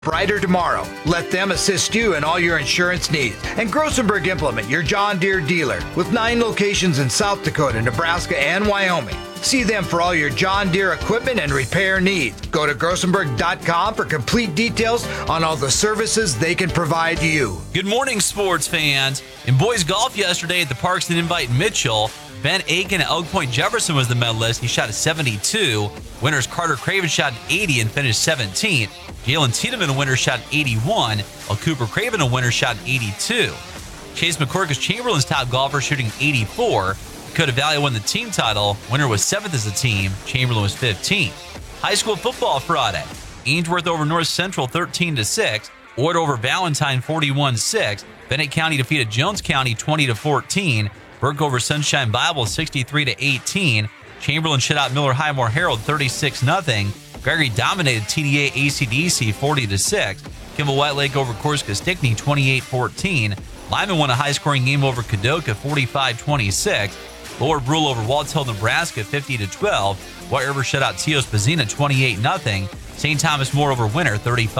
Brighter tomorrow. Let them assist you in all your insurance needs. And Grossenberg Implement, your John Deere dealer, with 9 locations in South Dakota, Nebraska, and Wyoming. See them for all your John Deere equipment and repair needs. Go to Grossenberg.com for complete details on all the services they can provide you. Good morning, sports fans. In boys golf yesterday at the Parkston Invite in Mitchell, Ben Aiken at Elk Point Jefferson was the medalist. He shot a 72. Winners Carter Craven shot an 80 and finished 17th. Jalen Tiedemann, a winner, shot an 81, while Cooper Craven, a winner, shot an 82. Chase McCorkus Chamberlain's top golfer, shooting an 84. Dakota Valley won the team title. Winner was 7th as a team. Chamberlain was 15th. High school football Friday. Ainsworth over North Central 13-6. Ord over Valentine 41-6. Bennett County defeated Jones County 20-14. Burke over Sunshine Bible 63-18. Chamberlain shut out Miller Highmore Herald 36-0. Gregory dominated TDA ACDC 40-6. Kimball White Lake over Corsica Stickney 28-14. Lyman won a high-scoring game over Kadoka 45-26. Lower Brule over Waltz Hill, Nebraska 50-12. White River shut out Teos Pazina 28-0. St. Thomas More over Winter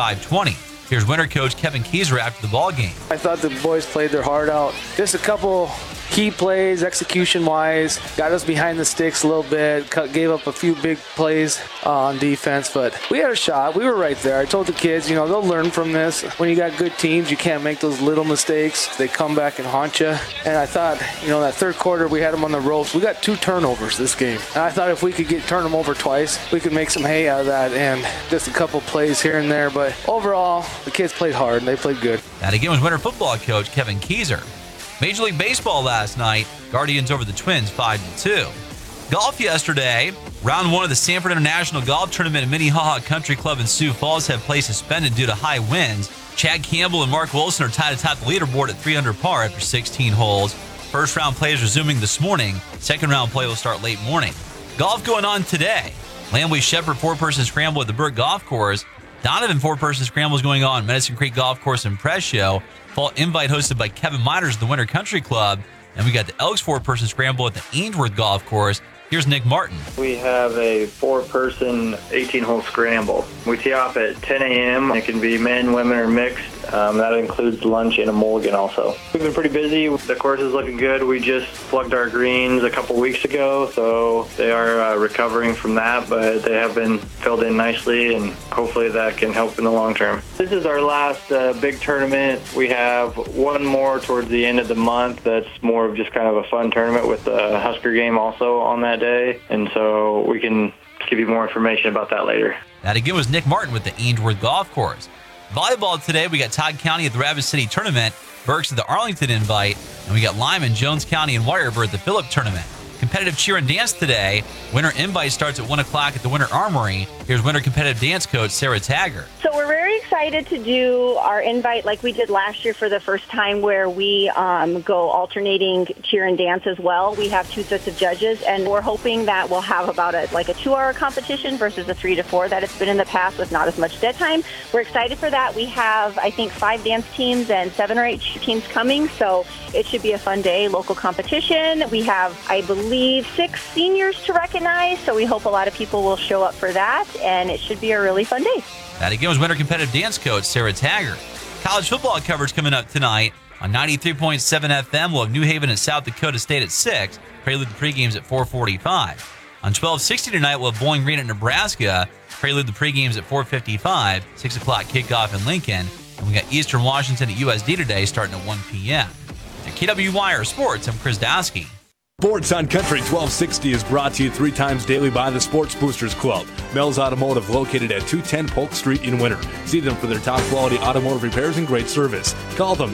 35-20. Here's Winter coach Kevin Kieser after the ball game. I thought the boys played their heart out. Just a couple key plays, execution-wise, got us behind the sticks a little bit, gave up a few big plays on defense, but we had a shot. We were right there. I told the kids, they'll learn from this. When you got good teams, you can't make those little mistakes. They come back and haunt you. And I thought, that third quarter, we had them on the ropes. We got 2 turnovers this game. And I thought if we could turn them over twice, we could make some hay out of that, and just a couple plays here and there. But overall, the kids played hard, and they played good. That again was Winter football coach Kevin Kieser. Major League Baseball last night, Guardians over the Twins 5-2. Golf yesterday, round 1 of the Sanford International Golf Tournament at Minnehaha Country Club in Sioux Falls have played suspended due to high winds. Chad Campbell and Mark Wilson are tied atop the leaderboard at 3 under par after 16 holes. First round play is resuming this morning. Second round play will start late morning. Golf going on today. Lambley Shepherd 4-person scramble at the Burke Golf Course. Donovan 4-person scramble is going on Medicine Creek Golf Course in Prescio. Fall invite hosted by Kevin Miners at the Winter Country Club. And we got the Elks 4-person scramble at the Ainsworth Golf Course. Here's Nick Martin. We have a 4-person 18-hole scramble. We tee off at 10 a.m. It can be men, women, or mixed. That includes lunch and a mulligan also. We've been pretty busy. The course is looking good. We just plugged our greens a couple weeks ago, so they are recovering from that, but they have been filled in nicely, and hopefully that can help in the long term. This is our last big tournament. We have one more towards the end of the month that's more of just kind of a fun tournament with the Husker game also on that day, and so we can give you more information about that later. That again was Nick Martin with the Ainsworth Golf Course. Volleyball today, we got Todd County at the Rapid City Tournament, Berks at the Arlington Invite, and we got Lyman, Jones County, and White River at the Phillip Tournament. Competitive cheer and dance today. Winter Invite starts at 1 o'clock at the Winter Armory. Here's Winter Competitive Dance coach Sarah Taggart. So we're very excited to do our invite like we did last year for the first time, where we go alternating cheer and dance as well. We have 2 sets of judges, and we're hoping that we'll have about a 2-hour competition versus a 3 to 4 that it's been in the past with not as much dead time. We're excited for that. We have, I think, 5 dance teams and 7 or 8 teams coming, so it should be a fun day. Local competition. We have, I believe, 6 seniors to recognize, so we hope a lot of people will show up for that, and it should be a really fun day. That again was Winter Competitive Dance coach Sarah Taggart. College football coverage coming up tonight on 93.7 FM. We'll have New Haven and South Dakota State at 6. Prelude the pregames at 4:45. On 1260 tonight, we'll have Bowling Green at Nebraska. Prelude the pregames at 4:55. 6 o'clock kickoff in Lincoln. And we got Eastern Washington at USD today starting at 1 p.m. At KWYR Sports, I'm Chris Dowski. Sports on Country 1260 is brought to you 3 times daily by the Sports Boosters Club. Mel's Automotive, located at 210 Polk Street in Winter. See them for their top quality automotive repairs and great service. Call them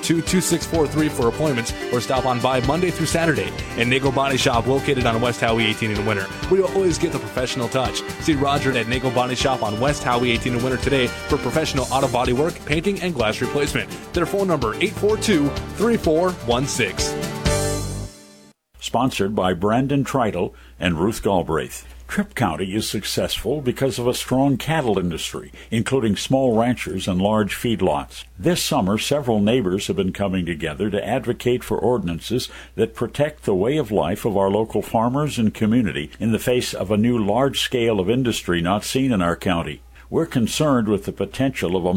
842-2643 for appointments, or stop on by Monday through Saturday. And Nagel Body Shop, located on West Howie 18 in Winter, where you'll always get the professional touch. See Roger at Nagel Body Shop on West Howie 18 in Winter today for professional auto body work, painting, and glass replacement. Their phone number 842-3416. Sponsored by Brandon Tritle and Ruth Galbraith. Tripp County is successful because of a strong cattle industry, including small ranchers and large feedlots. This summer, several neighbors have been coming together to advocate for ordinances that protect the way of life of our local farmers and community in the face of a new large scale of industry not seen in our county. we're concerned with the potential of a